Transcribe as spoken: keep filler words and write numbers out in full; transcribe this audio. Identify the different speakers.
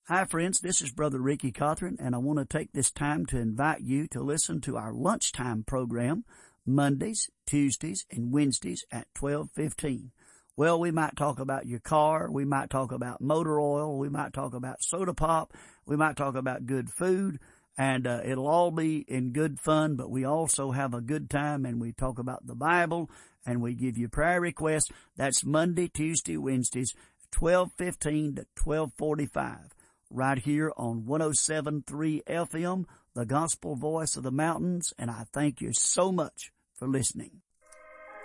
Speaker 1: Hi friends, this is Brother Ricky Cawthron, and I want to take this time to invite you to listen to our lunchtime program Mondays, Tuesdays, and Wednesdays at twelve fifteen. Well, we might talk about your car, we might talk about motor oil, we might talk about soda pop, we might talk about good food, and uh, it'll all be in good fun, but we also have a good time, and we talk about the Bible, and we give you prayer requests. That's Monday, Tuesday, Wednesdays, twelve fifteen to twelve forty-five. Right here on one oh seven point three F M, the Gospel Voice of the Mountains, and I thank you so much for listening.